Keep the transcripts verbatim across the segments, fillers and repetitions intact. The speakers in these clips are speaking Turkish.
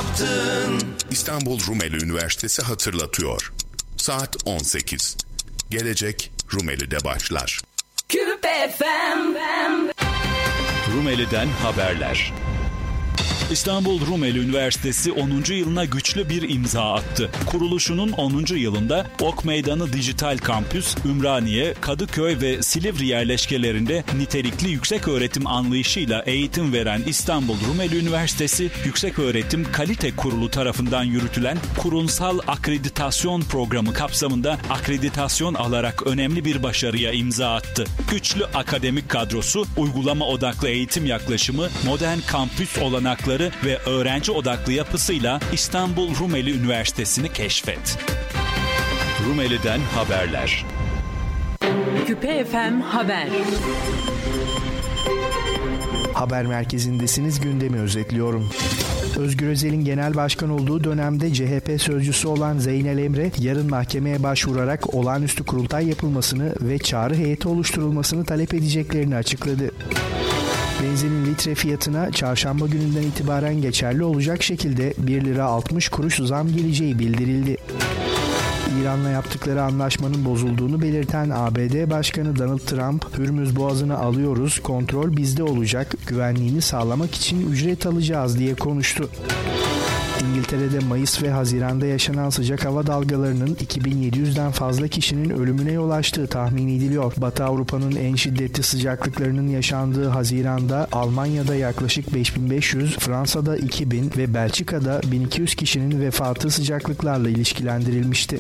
yaptın? İstanbul Rumeli Üniversitesi hatırlatıyor. Saat on sekiz. Gelecek Rumeli'de başlar. Küpe F M. Rumeli'den haberler. İstanbul Rumeli Üniversitesi onuncu yılına güçlü bir imza attı. Kuruluşunun onuncu yılında Ok Meydanı Dijital Kampüs, Ümraniye, Kadıköy ve Silivri yerleşkelerinde nitelikli yükseköğretim anlayışıyla eğitim veren İstanbul Rumeli Üniversitesi, Yükseköğretim Kalite Kurulu tarafından yürütülen kurumsal akreditasyon programı kapsamında akreditasyon alarak önemli bir başarıya imza attı. Güçlü akademik kadrosu, uygulama odaklı eğitim yaklaşımı, modern kampüs olanakları ve öğrenci odaklı yapısıyla İstanbul Rumeli Üniversitesi'ni keşfet. Rumeli'den haberler. Küpe F M Haber. Haber merkezindesiniz, gündemi özetliyorum. Özgür Özel'in genel başkan olduğu dönemde C H P sözcüsü olan Zeynel Emre, yarın mahkemeye başvurarak olağanüstü kurultay yapılmasını ve çağrı heyeti oluşturulmasını talep edeceklerini açıkladı. Benzinin litre fiyatına çarşamba gününden itibaren geçerli olacak şekilde bir lira altmış kuruş zam geleceği bildirildi. İran'la yaptıkları anlaşmanın bozulduğunu belirten A B D Başkanı Donald Trump, Hürmüz Boğazı'nı alıyoruz, kontrol bizde olacak, güvenliğini sağlamak için ücret alacağız diye konuştu. İngiltere'de Mayıs ve Haziran'da yaşanan sıcak hava dalgalarının iki bin yedi yüzden fazla kişinin ölümüne yol açtığı tahmin ediliyor. Batı Avrupa'nın en şiddetli sıcaklıklarının yaşandığı Haziran'da Almanya'da yaklaşık beş bin beş yüz, Fransa'da iki bin ve Belçika'da bin iki yüz kişinin vefatı sıcaklıklarla ilişkilendirilmişti.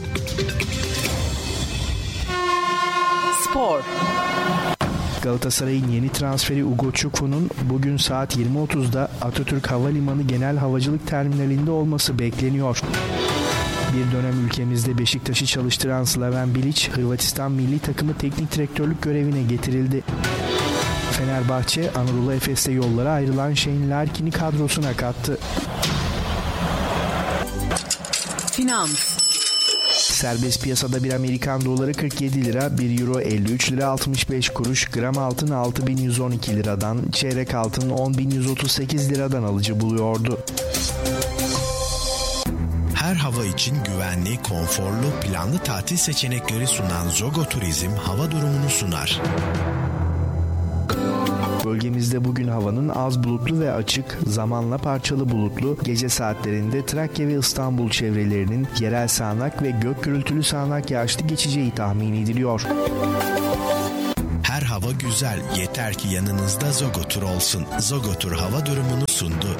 Spor. Galatasaray'ın yeni transferi Ugo Çufu'nun bugün saat yirmi otuzda Atatürk Havalimanı Genel Havacılık Terminali'nde olması bekleniyor. Bir dönem ülkemizde Beşiktaş'ı çalıştıran Slaven Bilic, Hırvatistan milli takımı teknik direktörlük görevine getirildi. Fenerbahçe, Anadolu Efes'te yollara ayrılan Shane Larkin'i kadrosuna kattı. Finans. Serbest piyasada bir Amerikan doları kırk yedi lira, bir euro elli üç lira altmış beş kuruş, gram altın altı bin yüz on iki liradan, çeyrek altın on bin yüz otuz sekiz liradan alıcı buluyordu. Her hava için güvenli, konforlu, planlı tatil seçenekleri sunan Zogo Turizm hava durumunu sunar. Bölgemizde bugün havanın az bulutlu ve açık, zamanla parçalı bulutlu, gece saatlerinde Trakya ve İstanbul çevrelerinin yerel sağanak ve gök gürültülü sağanak yağışlı geçeceği tahmin ediliyor. Her hava güzel, yeter ki yanınızda Zogo Tur olsun. Zogo Tur hava durumunu sundu.